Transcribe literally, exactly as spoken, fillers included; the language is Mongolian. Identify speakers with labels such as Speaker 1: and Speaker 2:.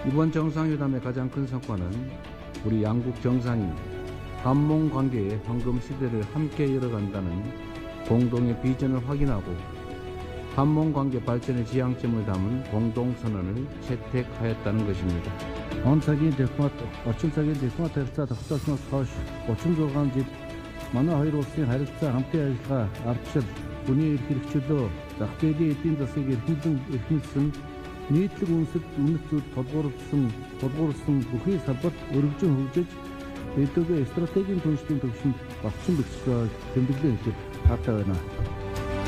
Speaker 1: 이번 정상회담의 가장 큰 성과는 우리 양국 정상이 한몽 관계의 황금 시대를 함께 열어간다는 공동의 비전을 확인하고 한몽 관계 발전의 지향점을 담은 공동 선언을 채택하였다는 것입니다.
Speaker 2: Он цагийн дипломат, орчин цагийн дипломат харилцаа тогтоосноос хойш гучин зургаан жил манай хоёр улсын харилцаа хамтын ажиллагаа ардчил, хүний эрх хэрэгчлөө, зах зээлийн эдийн засгийг эрхэмлэн эрхэмлсэн, нийтлэг үндэс үнэт зүйл тулгуурласан, тулгуурласан бүхий салбарт өргөжин хөгжиж, эдгээр стратегийн түншлэлийн төвшөнд багцсан бэлтгэж тэмдэглэн хэлж хаатай байна.